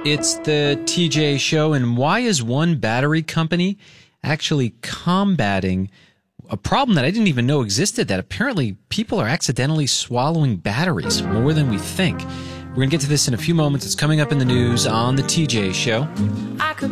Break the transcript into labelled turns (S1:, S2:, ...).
S1: It's the TJ Show, and why is one battery company actually combating a problem that I didn't even know existed, that apparently people are accidentally swallowing batteries more than we think? We're going to get to this in a few moments. It's coming up in the news on the TJ Show.